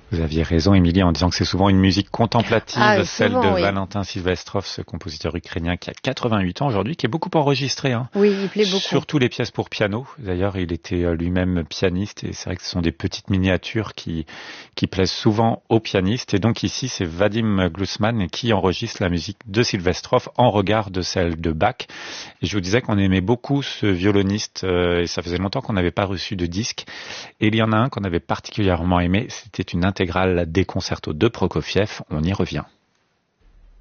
Vous aviez raison, Émilie, en disant que c'est souvent une musique contemplative, celle souvent, de oui. Valentin Silvestrov, ce compositeur ukrainien qui a 88 ans aujourd'hui, qui est beaucoup enregistré, hein. Oui, il plaît beaucoup. Surtout les pièces pour piano. D'ailleurs, il était lui-même pianiste et c'est vrai que ce sont des petites miniatures qui plaisent souvent aux pianistes. Et donc ici, c'est Vadim Glusman qui enregistre la musique de Silvestrov en regard de celle de Bach. Et je vous disais qu'on aimait beaucoup ce violoniste et ça faisait longtemps qu'on n'avait pas reçu de disque. Et il y en a un qu'on avait particulièrement aimé, c'était une intégrale des concertos de Prokofiev. On y revient.